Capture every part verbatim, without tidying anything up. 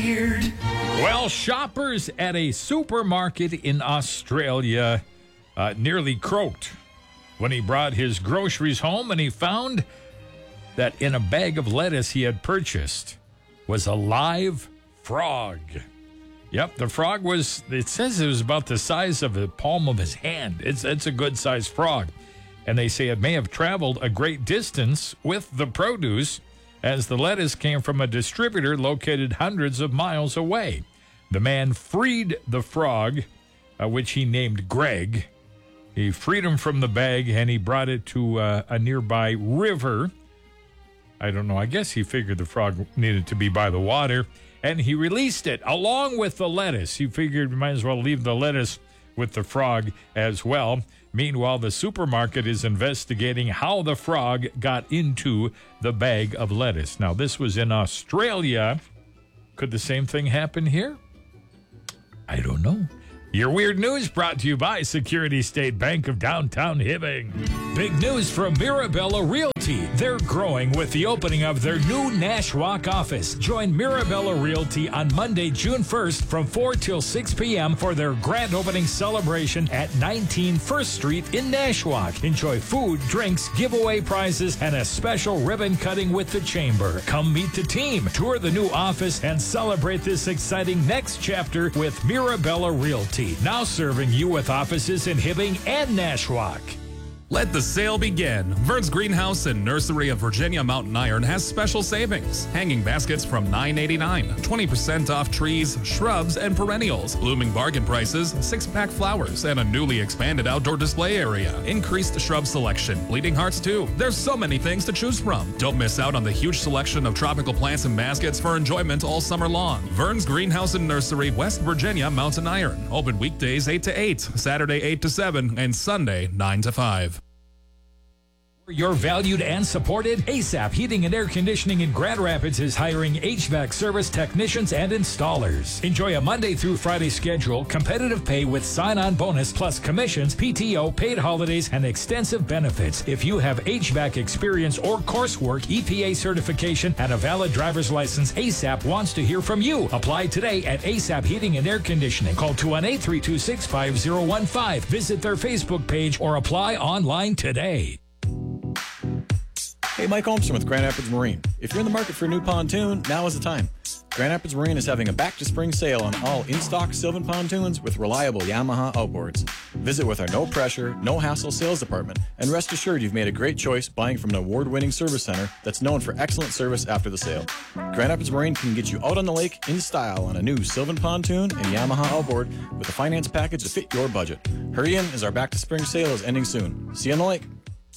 Weird. Well, shoppers at a supermarket in Australia uh, nearly croaked when he brought his groceries home and he found that in a bag of lettuce he had purchased was a live frog. Yep, the frog was, it says it was about the size of the palm of his hand. It's, it's a good-sized frog. And they say it may have traveled a great distance with the produce as the lettuce came from a distributor located hundreds of miles away. The man freed the frog, uh, which he named Greg. He freed him from the bag and he brought it to uh, a nearby river. I don't know, I guess he figured the frog needed to be by the water. And he released it along with the lettuce. He figured we might as well leave the lettuce with the frog as well. Meanwhile, the supermarket is investigating how the frog got into the bag of lettuce. Now, this was in Australia. Could the same thing happen here? I don't know. Your weird news brought to you by Security State Bank of Downtown Hibbing. Big news from Mirabella Realty. They're growing with the opening of their new Nashwauk office. Join Mirabella Realty on Monday, June first from four till six p.m. for their grand opening celebration at nineteen First Street in Nashwauk. Enjoy food, drinks, giveaway prizes, and a special ribbon cutting with the chamber. Come meet the team, tour the new office, and celebrate this exciting next chapter with Mirabella Realty. Now serving you with offices in Hibbing and Nashwauk. Let the sale begin. Vern's Greenhouse and Nursery of Virginia Mountain Iron has special savings. Hanging baskets from nine ninety-nine. twenty percent off trees, shrubs, and perennials. Blooming bargain prices, six-pack flowers, and a newly expanded outdoor display area. Increased shrub selection. Bleeding hearts, too. There's so many things to choose from. Don't miss out on the huge selection of tropical plants and baskets for enjoyment all summer long. Vern's Greenhouse and Nursery, West Virginia Mountain Iron. Open weekdays eight to eight, Saturday eight to seven, and Sunday nine to five. You're valued and supported. ASAP Heating and Air Conditioning in Grand Rapids is hiring H V A C service technicians and installers. Enjoy a Monday through Friday schedule, competitive pay with sign-on bonus plus commissions, P T O, paid holidays, and extensive benefits. If you have H V A C experience or coursework, E P A certification, and a valid driver's license, ASAP wants to hear from you. Apply today at ASAP Heating and Air Conditioning. Call two one eight, three two six, five zero one five. Visit their Facebook page or apply online today. Hey, Mike Olmstrom with Grand Rapids Marine. If you're in the market for a new pontoon, now is the time. Grand Rapids Marine is having a back-to-spring sale on all in-stock Sylvan pontoons with reliable Yamaha outboards. Visit with our no-pressure, no-hassle sales department, and rest assured you've made a great choice buying from an award-winning service center that's known for excellent service after the sale. Grand Rapids Marine can get you out on the lake in style on a new Sylvan pontoon and Yamaha outboard with a finance package to fit your budget. Hurry in as our back-to-spring sale is ending soon. See you on the lake.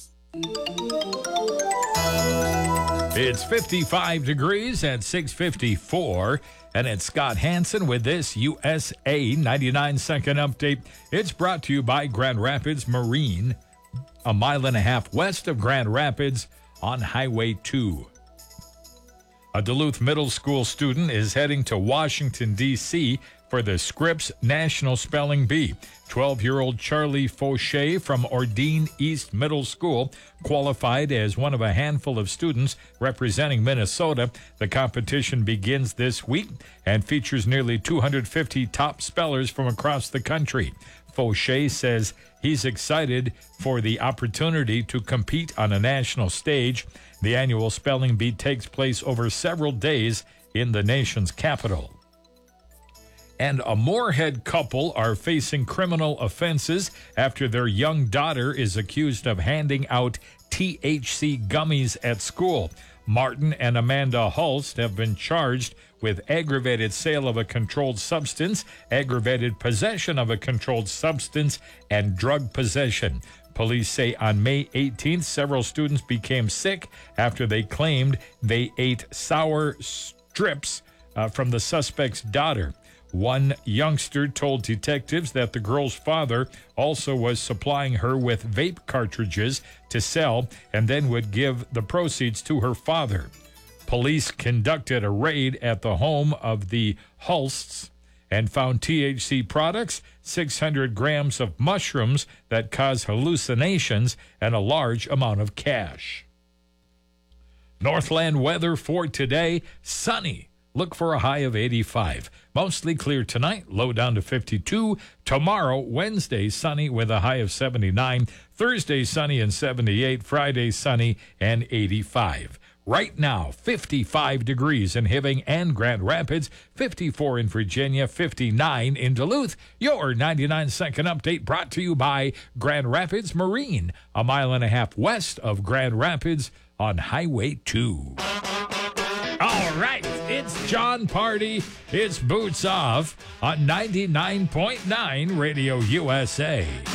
It's fifty-five degrees at six fifty-four, and it's Scott Hansen with this U S A ninety-nine second update. It's brought to you by Grand Rapids Marine, a mile and a half west of Grand Rapids on Highway two. A Duluth Middle School student is heading to Washington, D C for the Scripps National Spelling Bee. twelve-year-old Charlie Fauché from Ordine East Middle School qualified as one of a handful of students representing Minnesota. The competition begins this week and features nearly two hundred fifty top spellers from across the country. Fauché says he's excited for the opportunity to compete on a national stage. The annual spelling bee takes place over several days in the nation's capital. And a Moorhead couple are facing criminal offenses after their young daughter is accused of handing out T H C gummies at school. Martin and Amanda Hulst have been charged with aggravated sale of a controlled substance, aggravated possession of a controlled substance, and drug possession. Police say on May eighteenth, several students became sick after they claimed they ate sour strips uh, from the suspect's daughter. One youngster told detectives that the girl's father also was supplying her with vape cartridges to sell and then would give the proceeds to her father. Police conducted a raid at the home of the Hulsts and found T H C products, six hundred grams of mushrooms that cause hallucinations, and a large amount of cash. Northland weather for today, sunny look for a high of eighty-five. Mostly clear tonight, low down to fifty-two. Tomorrow, Wednesday, sunny with a high of seventy-nine. Thursday, sunny and seventy-eight. Friday, sunny and eighty-five. Right now, fifty-five degrees in Hibbing and Grand Rapids, fifty-four in Virginia, fifty-nine in Duluth. Your ninety-nine second update brought to you by Grand Rapids Marine, a mile and a half west of Grand Rapids on Highway two. All right, it's John Party. It's Boots Off on ninety-nine point nine Radio U S A.